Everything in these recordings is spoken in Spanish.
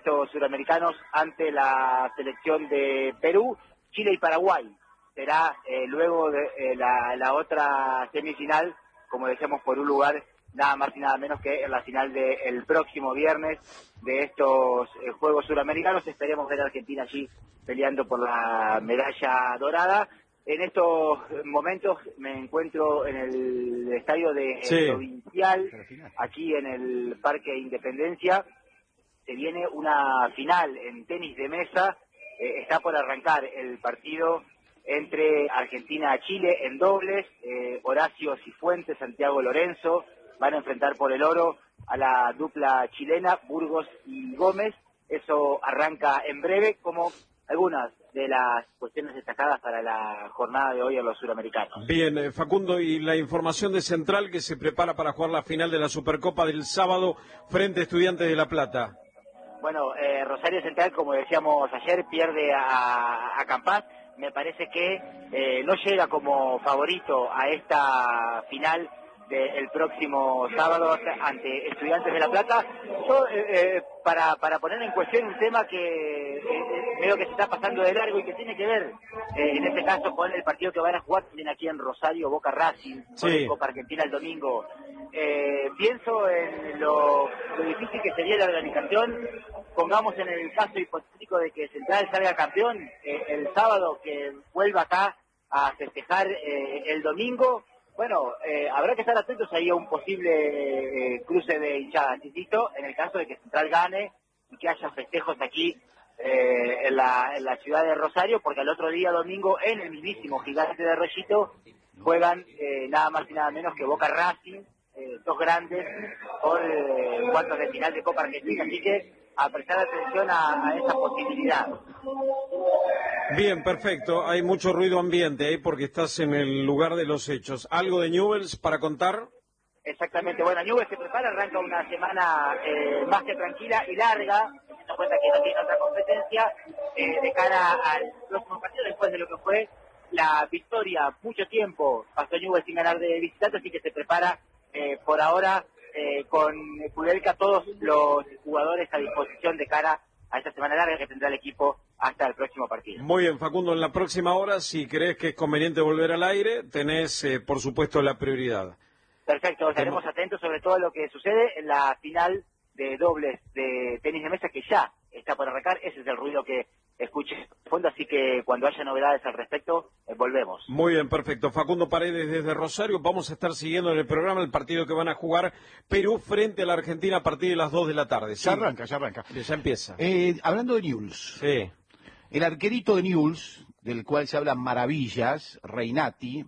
estos suramericanos ante la selección de Perú, Chile y Paraguay. Será luego de la otra semifinal, como decíamos, por un lugar nada más y nada menos que en la final del próximo viernes de estos Juegos Suramericanos. Esperemos ver a Argentina allí peleando por la medalla dorada. En estos momentos me encuentro en el estadio de Provincial, aquí en el Parque Independencia. Se viene una final en tenis de mesa, está por arrancar el partido entre Argentina-Chile en dobles. Horacio Cifuentes, Santiago Lorenzo van a enfrentar por el oro a la dupla chilena, Burgos y Gómez. Eso arranca en breve, como algunas de las cuestiones destacadas para la jornada de hoy a los suramericanos. Bien, Facundo, y la información de Central, que se prepara para jugar la final de la Supercopa del sábado frente a Estudiantes de La Plata. Bueno, Rosario Central, como decíamos ayer, pierde a Campas. Me parece que no llega como favorito a esta final del próximo sábado ante Estudiantes de La Plata. Yo, para poner en cuestión un tema que veo que se está pasando de largo y que tiene que ver, en este caso, con el partido que van a jugar también aquí en Rosario, Boca Racing, con el Copa Argentina el domingo. Pienso en lo difícil que sería la organización. Pongamos en el caso hipotético de que Central salga campeón el sábado, que vuelva acá a festejar el domingo. Bueno, habrá que estar atentos ahí a un posible cruce de hinchadas, insisto, en el caso de que Central gane y que haya festejos aquí en la ciudad de Rosario, porque al otro día domingo en el mismísimo Gigante de Rollito juegan nada más y nada menos que Boca Racing, dos grandes por cuartos de final de Copa Argentina, así que a prestar atención a esa posibilidad. Bien, perfecto. Hay mucho ruido ambiente ahí porque estás en el lugar de los hechos. ¿Algo de Newell's para contar? Exactamente. Bueno, Newell's se prepara, arranca una semana más que tranquila y larga, teniendo en cuenta que no tiene otra competencia, de cara al próximo partido, después de lo que fue la victoria. Mucho tiempo pasó Newell's sin ganar de visitante, así que se prepara por ahora con Kudelka, todos los jugadores a disposición de cara a esta semana larga que tendrá el equipo hasta el próximo partido. Muy bien, Facundo, en la próxima hora, si crees que es conveniente volver al aire, tenés, por supuesto, la prioridad. Perfecto, estaremos atentos sobre todo a lo que sucede en la final de dobles de tenis de mesa, que ya está por arrancar. Ese es el ruido que escuché de fondo, así que cuando haya novedades al respecto, volvemos. Muy bien, perfecto. Facundo Paredes desde Rosario. Vamos a estar siguiendo en el programa el partido que van a jugar Perú frente a la Argentina a partir de las 2 de la tarde. ¿Sí? Ya arranca. Ya empieza. Hablando de Newell's. Sí. El arquerito de Newell's, del cual se hablan maravillas, Reinati,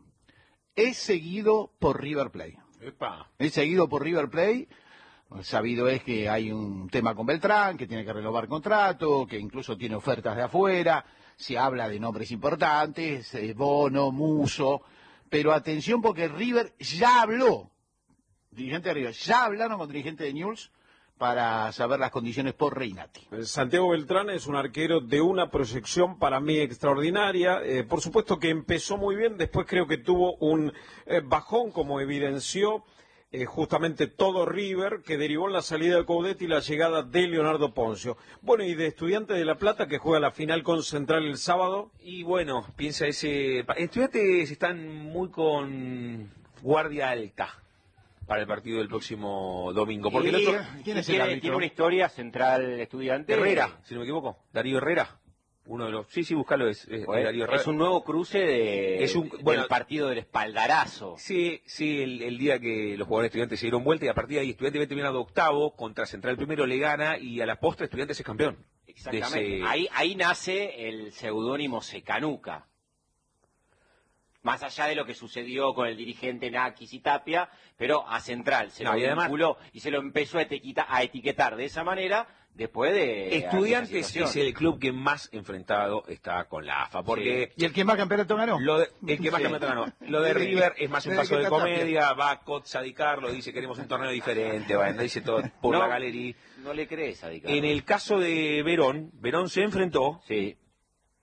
es seguido por River Plate. Epa. Es seguido por River Plate. Sabido es que hay un tema con Beltrán, que tiene que renovar contrato, que incluso tiene ofertas de afuera. Se habla de nombres importantes, Bono, Muso. Pero atención, porque River ya habló, dirigente de River, ya hablaron con dirigente de Newell's para saber las condiciones por Reinati. Santiago Beltrán es un arquero de una proyección para mí extraordinaria. Por supuesto que empezó muy bien, después creo que tuvo un bajón, como evidenció justamente todo River, que derivó en la salida de Coudet y la llegada de Leonardo Poncio. Bueno, y de Estudiantes de La Plata, que juega la final con Central el sábado. Y bueno, piensa Estudiantes están muy con guardia alta para el partido del próximo domingo. Porque ¿Quién es el árbitro? Tiene una historia Central Estudiante. Herrera, si no me equivoco. Darío Herrera. Uno de los... Sí, búscalo, es Darío Herrera. Es un nuevo cruce del partido del espaldarazo. Sí, el día que los jugadores Estudiantes se dieron vuelta y a partir de ahí Estudiantes había terminado octavo, contra Central primero le gana y a la postre Estudiantes es campeón. Exactamente. Ahí nace el seudónimo Secanuca. Más allá de lo que sucedió con el dirigente Nakis y Tapia, pero a Central se lo vinculó y se lo empezó a etiquetar de esa manera después de... Estudiantes es el club que más enfrentado está con la AFA, porque... ¿Y el que más campeonato ganó? El que más campeonato ganó. Lo de River es más un paso de comedia, va Cotza Di Carlo, dice queremos un torneo diferente, bueno, dice todo por la galería. No le crees a Di Carlo. En el caso de Verón se enfrentó... Sí.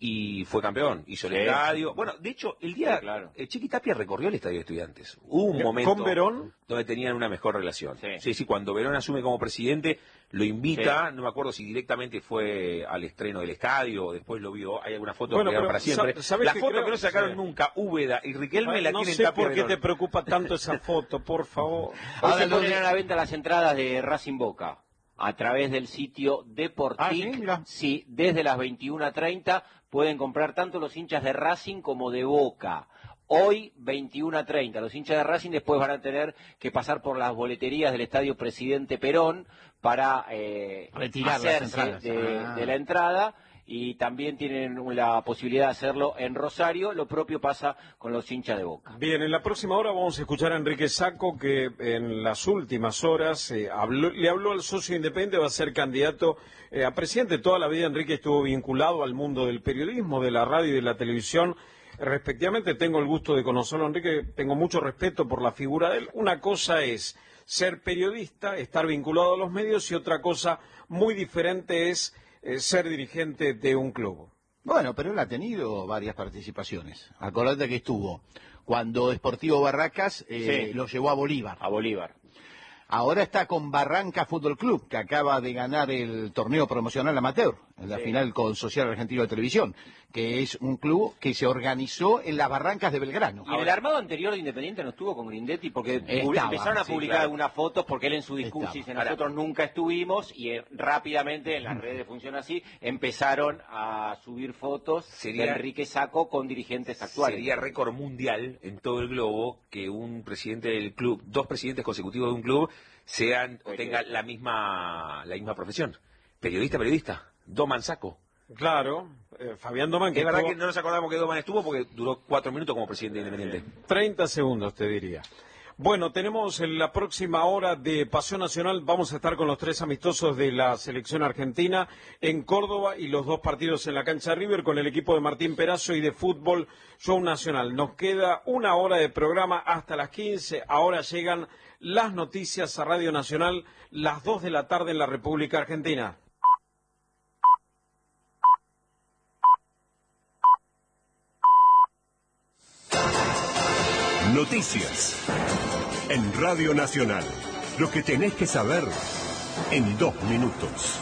y fue campeón, hizo el estadio. Bueno, de hecho, el día Chiqui Tapia recorrió el estadio de Estudiantes. Hubo un momento ¿Con Verón? Donde tenían una mejor relación. Sí, cuando Verón asume como presidente, lo invita, no me acuerdo si directamente fue al estreno del estadio, o después lo vio, hay alguna foto que quedaron para siempre. La foto que no sacaron nunca, Úbeda y Riquelme la tienen Tapia. No sé por qué te preocupa tanto esa foto, por favor. Hoy se ponen a la venta las entradas de Racing Boca a través del sitio Deportic. Sí, desde las 21:30 pueden comprar tanto los hinchas de Racing como de Boca. Hoy, 21:30. Los hinchas de Racing después van a tener que pasar por las boleterías del Estadio Presidente Perón para retirar hacerse de la entrada. Y también tienen la posibilidad de hacerlo en Rosario. Lo propio pasa con los hinchas de Boca. Bien, en la próxima hora vamos a escuchar a Enrique Sacco, que en las últimas horas le habló al socio independiente, va a ser candidato a presidente. Toda la vida Enrique estuvo vinculado al mundo del periodismo, de la radio y de la televisión. Respectivamente, tengo el gusto de conocerlo, Enrique, tengo mucho respeto por la figura de él. Una cosa es ser periodista, estar vinculado a los medios, y otra cosa muy diferente es ser dirigente de un club. Bueno, pero él ha tenido varias participaciones. Acordate que estuvo cuando Sportivo Barracas lo llevó a Bolívar. A Bolívar. Ahora está con Barranca Fútbol Club, que acaba de ganar el torneo promocional amateur, en la final con Social Argentino de Televisión, que es un club que se organizó en las Barrancas de Belgrano. Y en el armado anterior de Independiente no estuvo con Grindetti, porque empezaron a publicar algunas fotos, porque él en su discurso dice, nosotros nunca estuvimos, y rápidamente en las redes funciona así, empezaron a subir fotos de Enrique Sacco con dirigentes actuales. Sería récord mundial en todo el globo que un presidente del club, dos presidentes consecutivos de un club, tengan la misma profesión. Periodista, Doman Sacco. Claro, Fabián Doman. Es verdad que no nos acordamos que Doman estuvo porque duró 4 minutos como presidente independiente. 30 segundos, te diría. Bueno, tenemos en la próxima hora de Pasión Nacional, vamos a estar con los 3 amistosos de la selección argentina en Córdoba y los 2 partidos en la cancha River con el equipo de Martín Perazo y de fútbol Show Nacional. Nos queda 1 hora de programa hasta las 15, ahora llegan las noticias a Radio Nacional, las 2 de la tarde en la República Argentina. Noticias en Radio Nacional. Lo que tenés que saber en 2 minutos.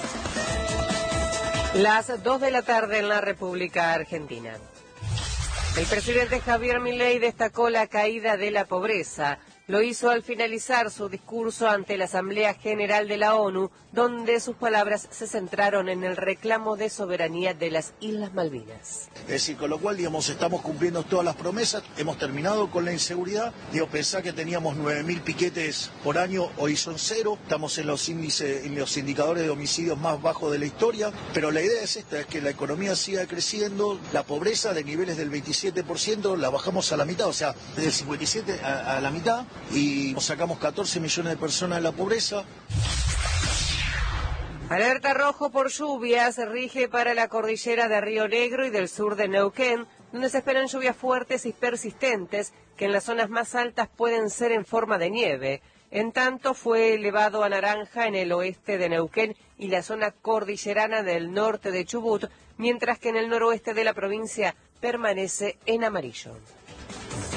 Las 2 de la tarde en la República Argentina. El presidente Javier Milei destacó la caída de la pobreza. Lo hizo al finalizar su discurso ante la Asamblea General de la ONU, donde sus palabras se centraron en el reclamo de soberanía de las Islas Malvinas. Es decir, con lo cual, digamos, estamos cumpliendo todas las promesas, hemos terminado con la inseguridad. Pensar que teníamos 9.000 piquetes por año, hoy son 0, estamos en los índices, en los indicadores de homicidios más bajos de la historia, pero la idea es esta, es que la economía siga creciendo, la pobreza de niveles del 27% la bajamos a la mitad, o sea, desde el 57 a la mitad, y sacamos 14 millones de personas de la pobreza. Alerta rojo por lluvias rige para la cordillera de Río Negro y del sur de Neuquén, donde se esperan lluvias fuertes y persistentes que en las zonas más altas pueden ser en forma de nieve. En tanto, fue elevado a naranja en el oeste de Neuquén y la zona cordillerana del norte de Chubut, mientras que en el noroeste de la provincia permanece en amarillo.